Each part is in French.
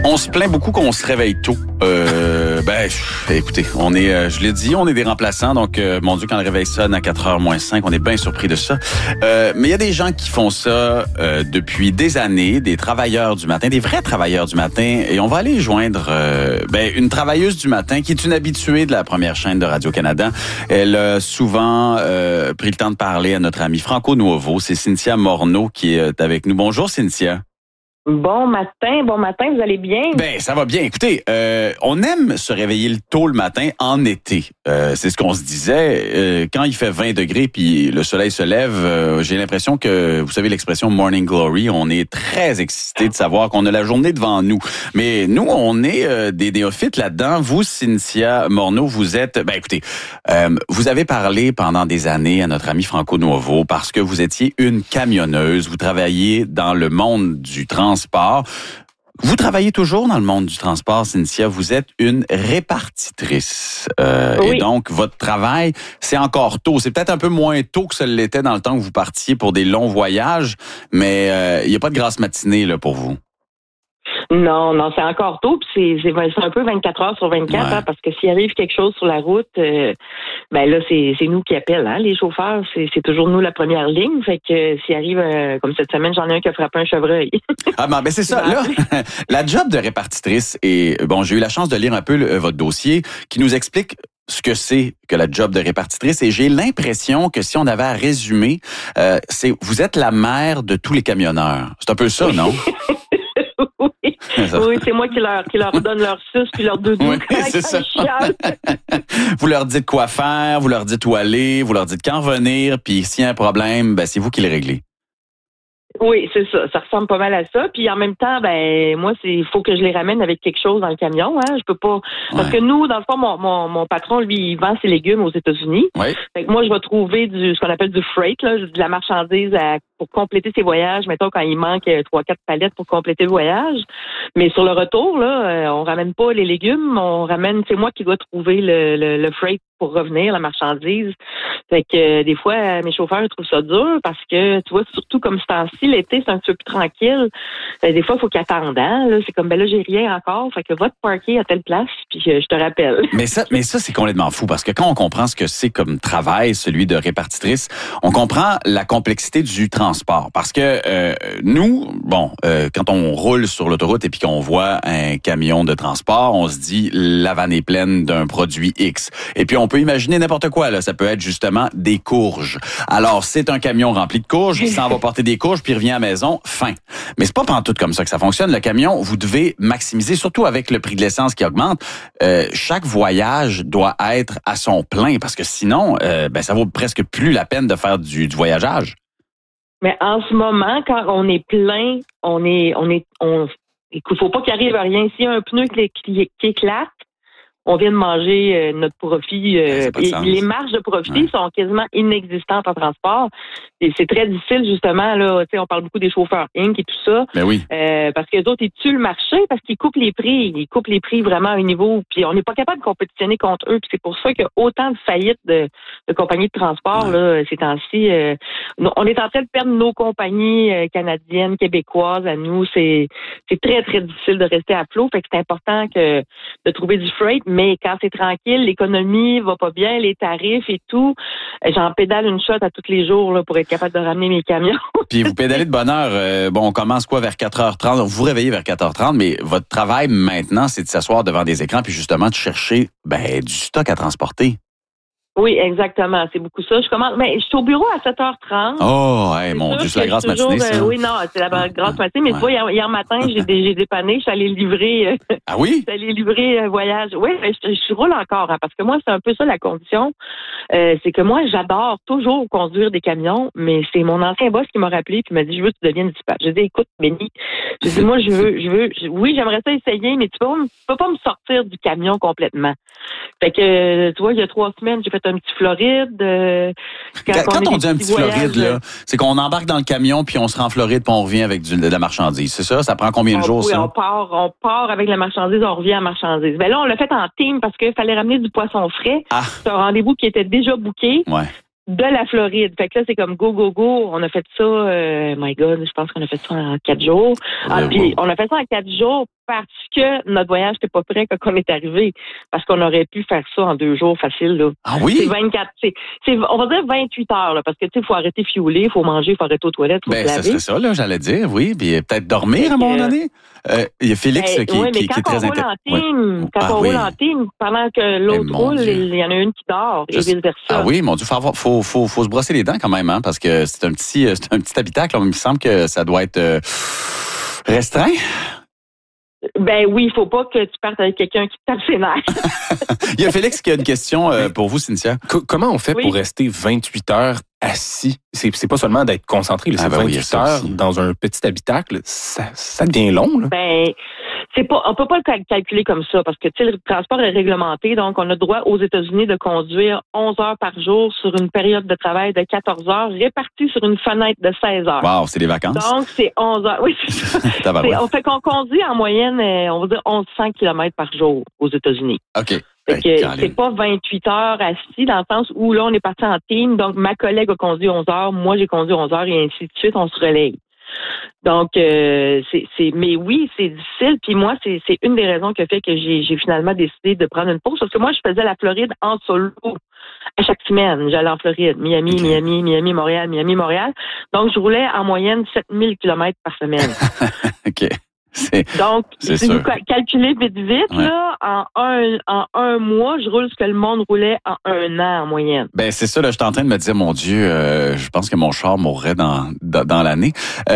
On se plaint beaucoup qu'on se réveille tôt. Écoutez, je l'ai dit, on est des remplaçants, donc mon Dieu, quand le réveil sonne à 4h moins 5, on est bien surpris de ça. Mais il y a des gens qui font ça depuis des années, des travailleurs du matin, des vrais travailleurs du matin, et on va aller joindre une travailleuse du matin qui est une habituée de la première chaîne de Radio-Canada. Elle a souvent pris le temps de parler à notre ami Franco Nuovo. C'est Cynthia Morneau qui est avec nous. Bonjour Cynthia. Bon matin, vous allez bien? Ben, ça va bien. Écoutez, on aime se réveiller tôt le matin en été. C'est ce qu'on se disait. Quand il fait 20 degrés puis le soleil se lève, j'ai l'impression que, vous savez l'expression morning glory, on est très excité de savoir qu'on a la journée devant nous. Mais nous, on est des néophytes là-dedans. Vous, Cynthia Morneau, vous êtes... vous avez parlé pendant des années à notre ami Franco Nuovo parce que vous étiez une camionneuse. Vous travailliez dans le monde du transport. Vous travaillez toujours dans le monde du transport, Cynthia. Vous êtes une répartitrice. Oui. Et donc, votre travail, c'est encore tôt. C'est peut-être un peu moins tôt que ça l'était dans le temps que vous partiez pour des longs voyages, mais il n'y a pas de grasse matinée là, pour vous. Non, c'est encore tôt, puis c'est un peu 24 heures sur 24, Ouais. parce que s'il arrive quelque chose sur la route, là, c'est nous qui appellent, hein, les chauffeurs, c'est toujours nous la première ligne, fait que s'il arrive, comme cette semaine, j'en ai un qui a frappé un chevreuil. C'est ça. Là, la job de répartitrice, et bon, j'ai eu la chance de lire un peu votre dossier qui nous explique ce que c'est que la job de répartitrice, et j'ai l'impression que si on avait à résumer, vous êtes la mère de tous les camionneurs. C'est un peu ça, non? Oui, c'est moi qui leur donne leur suce puis leur doudou Oui, quand c'est ça. ils chialent. Vous leur dites quoi faire, vous leur dites où aller, vous leur dites quand revenir, puis s'il y a un problème, c'est vous qui le réglez. Oui, c'est ça. Ça ressemble pas mal à ça. Puis en même temps, moi, il faut que je les ramène avec quelque chose dans le camion. Hein. Je peux pas. Parce que nous, dans le fond, mon patron, lui, il vend ses légumes aux États-Unis. Oui. Fait que moi, je vais trouver ce qu'on appelle du freight, là, de la marchandise pour compléter ses voyages. Mettons quand il manque 3-4 palettes pour compléter le voyage. Mais sur le retour, là, on ramène pas les légumes. C'est moi qui dois trouver le freight pour revenir, la marchandise. Fait que des fois, mes chauffeurs ils trouvent ça dur parce que, tu vois, surtout comme ce temps-ci, l'été, c'est un petit peu plus tranquille. Des fois, il faut qu'ils attendent. Hein? Là, c'est comme, là, j'ai rien encore. Fait que va te parker à telle place, puis je te rappelle. Mais ça, c'est complètement fou parce que quand on comprend ce que c'est comme travail, celui de répartitrice, on comprend la complexité du transport. Parce que nous, quand on roule sur l'autoroute et puis qu'on voit un camion de transport, on se dit la vanne est pleine d'un produit X. Et puis on peut imaginer n'importe quoi. Là, ça peut être justement des courges. Alors c'est un camion rempli de courges, il s'en va porter des courges puis il revient à la maison, fin. Mais c'est pas pantoute comme ça que ça fonctionne. Le camion, vous devez maximiser, surtout avec le prix de l'essence qui augmente. Chaque voyage doit être à son plein parce que sinon, ça vaut presque plus la peine de faire du voyageage. Mais en ce moment, quand on est plein, il faut pas qu'il arrive à rien. S'il y a un pneu qui éclate, on vient de manger notre profit. Les marges de profit sont quasiment inexistantes en transport. Et c'est très difficile, justement, là, on parle beaucoup des chauffeurs Inc. et tout ça. Mais oui. Parce que les autres, ils tuent le marché parce qu'ils coupent les prix. Ils coupent les prix vraiment à un niveau. Puis on n'est pas capable de compétitionner contre eux. Puis c'est pour ça qu'il y a autant de faillites de compagnies de transport, là, ces temps-ci. On est en train de perdre nos compagnies canadiennes, québécoises à nous. C'est très, très difficile de rester à flot. Fait que c'est important de trouver du freight. Mais quand c'est tranquille, l'économie va pas bien, les tarifs et tout, j'en pédale une shot à tous les jours là, pour être capable de ramener mes camions. Puis vous pédalez de bonne heure. On commence vers 4h30? Vous vous réveillez vers 4h30, mais votre travail maintenant, c'est de s'asseoir devant des écrans puis justement de chercher du stock à transporter. Oui, exactement. C'est beaucoup ça. Je suis au bureau à 7h30. Oh, mon Dieu, c'est la grasse matinée, ça. Oui, non, c'est la grasse matinée. Mais tu vois, hier matin, j'ai dépanné. Je suis allée livrer. Ah oui? Je suis allée livrer un voyage. Oui, je roule encore, hein, parce que moi, c'est un peu ça la condition. C'est que moi, j'adore toujours conduire des camions, mais c'est mon ancien boss qui m'a rappelé puis m'a dit, je veux que tu deviennes dispatch. J'ai dit, écoute, Benny, moi, oui, j'aimerais ça essayer, mais tu peux pas me sortir du camion complètement. Fait que, tu vois, il y a 3 semaines, j'ai fait un petit Floride. Quand on dit un petit Floride, là, c'est qu'on embarque dans le camion puis on se rend en Floride puis on revient avec de la marchandise. C'est ça? Ça prend combien de jours, oui, ça? on part avec la marchandise, on revient à la marchandise. Là, on l'a fait en team parce qu'il fallait ramener du poisson frais. Ah. C'est un rendez-vous qui était déjà booké. Ouais. De la Floride. Fait que là, c'est comme go. On a fait ça, my God, je pense qu'on a fait ça en 4 jours. Puis on a fait ça en 4 jours parce que notre voyage n'était pas prêt quand on est arrivé. Parce qu'on aurait pu faire ça en 2 jours facile, là. Ah oui? C'est 24, on va dire 28 heures, là, parce que, tu sais, il faut arrêter de fiouler, il faut manger, il faut arrêter aux toilettes, il faut se Ça laver. serait ça, là, j'allais dire, oui. Puis peut-être dormir à un moment donné. Il y a Félix qui est très intéressant. Quand on roule en team, pendant que l'autre roule, il y en a une qui dort et vice-versa. Ah oui, mon Dieu, faut se brosser les dents quand même, hein, parce que c'est un petit habitacle. Il me semble que ça doit être restreint. Ben oui, il faut pas que tu partes avec quelqu'un qui te tape ses nerfs. Il y a Félix qui a une question pour vous, Cynthia. Comment on fait pour rester 28 heures assis? C'est pas seulement d'être concentré, c'est 28 heures dans un petit habitacle. Ça devient long, là. Ben, on peut pas le calculer comme ça parce que, tu sais, le transport est réglementé. Donc, on a le droit aux États-Unis de conduire 11 heures par jour sur une période de travail de 14 heures répartie sur une fenêtre de 16 heures. Wow, c'est des vacances. Donc, c'est 11 heures. Oui, c'est ça. On fait qu'on conduit en moyenne, on va dire 1100 km par jour aux États-Unis. OK. C'est pas 28 heures assis dans le sens où là, on est parti en team. Donc, ma collègue a conduit 11 heures, moi, j'ai conduit 11 heures et ainsi de suite, on se relaye. Donc, mais oui, c'est difficile. Puis moi, c'est une des raisons qui a fait que j'ai finalement décidé de prendre une pause. Parce que moi, je faisais la Floride en solo à chaque semaine. J'allais en Floride, Miami, Montréal, Miami, Montréal. Donc, je roulais en moyenne 7000 km par semaine. OK. Donc, si vous calculez vite, là, en un mois, je roule ce que le monde roulait en 1 an en moyenne. Ben c'est ça, là, j'étais en train de me dire, mon Dieu, je pense que mon char mourrait dans l'année.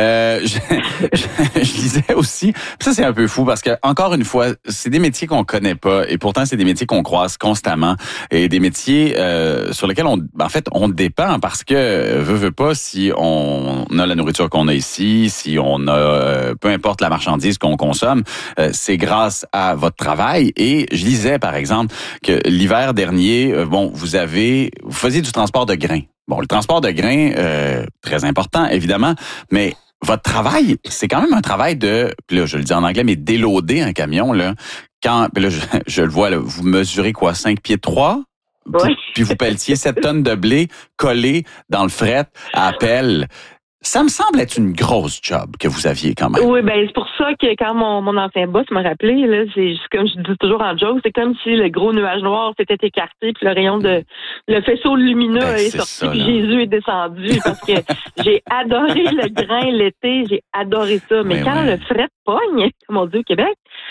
Je disais aussi, ça c'est un peu fou parce que encore une fois, c'est des métiers qu'on connaît pas et pourtant c'est des métiers qu'on croise constamment et des métiers sur lesquels on dépend parce que veut pas si on a la nourriture qu'on a ici, si on a peu importe la marchandise qu'on consomme, c'est grâce à votre travail. Et je lisais, par exemple, que l'hiver dernier, vous faisiez du transport de grains. Bon, le transport de grains, très important, évidemment, mais votre travail, c'est quand même un travail puis là, je le dis en anglais, mais déloader un camion, là. Puis là, je le vois, là, vous mesurez quoi, 5 pieds 3? Oui. Puis vous pelletiez 7 tonnes de blé collé dans le fret à pelle. Ça me semble être une grosse job que vous aviez quand même. Oui, ben c'est pour ça que quand mon ancien boss m'a rappelé, là, c'est comme je dis toujours en joke, c'est comme si le gros nuage noir s'était écarté puis le faisceau lumineux est sorti puis Jésus est descendu parce que j'ai adoré le grain l'été, j'ai adoré ça. Mais quand le fret pogne, comme on dit au Québec,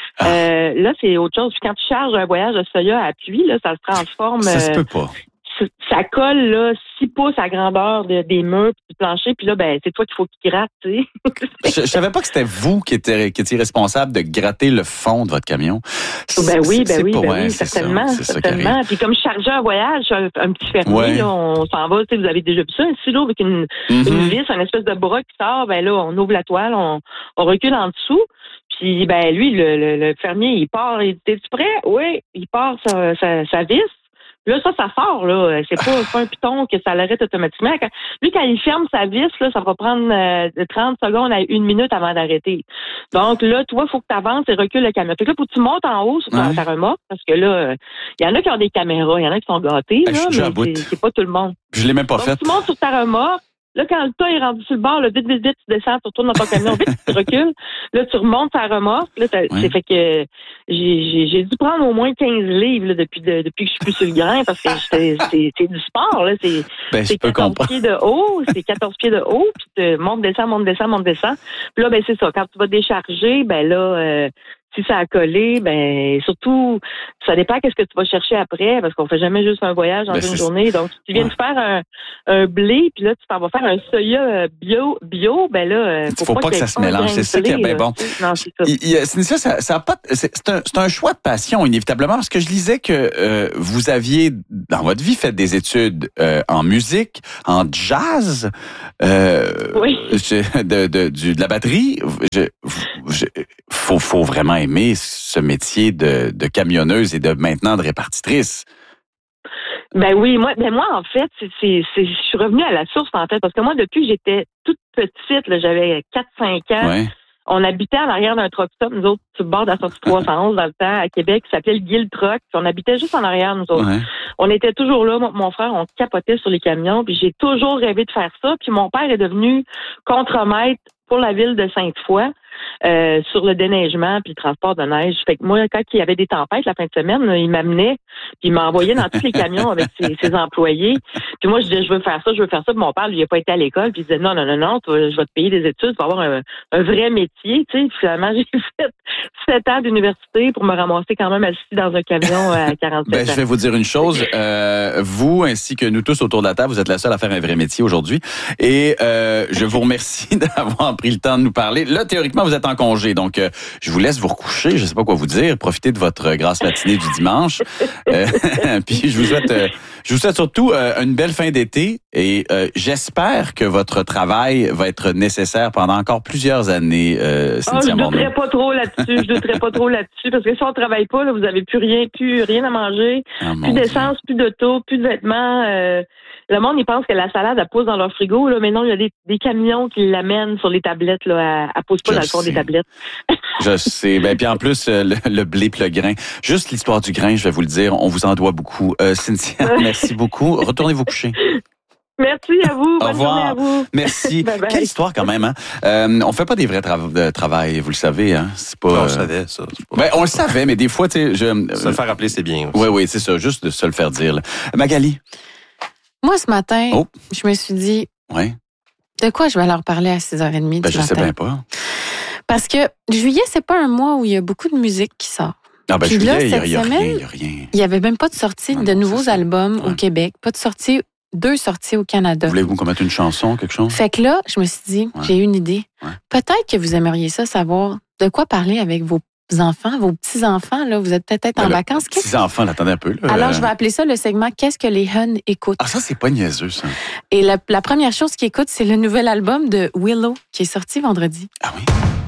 là c'est autre chose. Puis quand tu charges un voyage de soya à pluie, là, ça se transforme. Ça se peut pas. Ça colle là 6 pouces à grandeur des murs du plancher, puis là ben c'est toi qu'il faut qu'il gratte, tu sais. Je savais pas que c'était vous qui étiez responsable de gratter le fond de votre camion. Ben oui, certainement. Puis comme je chargeais un voyage, un petit fermier, là, on s'en va, tu sais, vous avez déjà vu ça, un silo avec une vis, une espèce de bras qui sort, ben là on ouvre la toile, on recule en dessous. Puis ben lui le fermier, il part, il dit t'es-tu prêt? Oui, il part sa vis. Là, ça sort, là. C'est pas un piton que ça l'arrête automatiquement. Quand il ferme sa vis, là, ça va prendre de 30 secondes à 1 minute avant d'arrêter. Donc, là, toi, il faut que tu avances et recules le camion. Fait que là, faut que tu montes en haut sur ta remorque, parce que là, il y en a qui ont des caméras, il y en a qui sont gâtés, là, mais c'est pas tout le monde. Je l'ai même pas fait. Tu montes sur ta remorque. Là, quand le tas est rendu sur le bord, là, vite, tu descends, tu retournes dans ton camion, vite, tu recules. Là, tu remontes ta remorque. Là, c'est fait que j'ai dû prendre au moins 15 livres là, depuis que je suis plus sur le grain parce que c'est du sport. Là. C'est 14 pieds de haut. C'est 14 pieds de haut. Puis tu montes, descends. Puis là, ben c'est ça. Quand tu vas décharger, ben là... si ça a collé, ben surtout, ça dépend qu'est-ce que tu vas chercher après, parce qu'on fait jamais juste un voyage dans une journée. Donc, si tu viens de faire un blé, puis là, tu t'en vas faire un soya bio, ben là, faut pas que ça se mélange. C'est ça qui est bien bon. Non, c'est ça. Ça a pas, c'est un choix de passion, inévitablement, parce que je lisais que vous aviez, dans votre vie, fait des études en musique, en jazz, oui. de la batterie. Faut vraiment aimer ce métier de camionneuse et maintenant de répartitrice. Ben oui, moi en fait, je suis revenue à la source en fait, parce que moi depuis que j'étais toute petite, là, j'avais 4-5 ans. Ouais. On habitait en arrière d'un truck stop, nous autres, sur le bord de la sortie 311 dans le temps, à Québec, qui s'appelait le Guild Truck. Puis on habitait juste en arrière, nous autres. Ouais. On était toujours là, mon frère, on capotait sur les camions, puis j'ai toujours rêvé de faire ça. Puis mon père est devenu contremaître pour la ville de Sainte-Foy. sur le déneigement puis le transport de neige. Fait que moi, quand il y avait des tempêtes la fin de semaine, il m'amenait puis il m'envoyait dans tous les camions avec ses employés. Puis moi, je disais, je veux faire ça. Puis mon père, lui, il n'a pas été à l'école. Puis il disait, non, je vais te payer des études, tu vas avoir un vrai métier. Tu sais, finalement, j'ai fait 7 ans d'université pour me ramasser quand même assis dans un camion à 47 ans. Je vais vous dire une chose. Vous, ainsi que nous tous autour de la table, vous êtes la seule à faire un vrai métier aujourd'hui. Et je vous remercie d'avoir pris le temps de nous parler. Là, théoriquement, vous êtes en congé. Donc, je vous laisse vous recoucher. Je ne sais pas quoi vous dire. Profitez de votre grasse matinée du dimanche. Puis, je vous souhaite surtout une belle fin d'été. Et j'espère que votre travail va être nécessaire pendant encore plusieurs années, Cynthia Morneau. Je ne douterai pas trop là-dessus. Parce que si on ne travaille pas, là, vous n'avez plus rien à manger. Plus d'essence, plus d'auto, plus de vêtements. Le monde, il pense que la salade, elle pousse dans leur frigo, là, mais non, il y a des camions qui l'amènent sur les tablettes, là. Elle pousse pas dans le fond des tablettes. Je sais. Puis en plus, le blé puis le grain. Juste l'histoire du grain, je vais vous le dire, on vous en doit beaucoup. Cynthia, merci beaucoup. Retournez vous coucher. Merci à vous. Au revoir. Bonne journée à vous. Merci. Bye bye. Quelle histoire quand même, hein? On fait pas des vrais travail, vous le savez, hein? C'est pas. On le savait, ça. On le savait, mais des fois, tu sais, se le faire rappeler, c'est bien aussi. Oui, c'est ça. Juste de se le faire dire, là. Magali. Moi, ce matin, je me suis dit, de quoi je vais leur parler à 6h30 du matin? Je sais bien pas. Parce que juillet, c'est pas un mois où il y a beaucoup de musique qui sort. Puis là, juillet, cette semaine, il y a rien. Il n'y avait même pas de sortie de nouveaux albums au Québec, pas de sortie, 2 sorties au Canada. Voulez-vous qu'on mette une chanson, quelque chose? Fait que là, je me suis dit, j'ai une idée. Peut-être que vous aimeriez ça, savoir de quoi parler avec vos enfants, vos petits-enfants, là, vous êtes peut-être en vacances. Petits-enfants, attendez un peu. Là. Alors, je vais appeler ça le segment « Qu'est-ce que les Huns écoutent ». Ah, ça, c'est pas niaiseux, ça. Et la première chose qu'ils écoutent, c'est le nouvel album de Willow qui est sorti vendredi. Ah oui?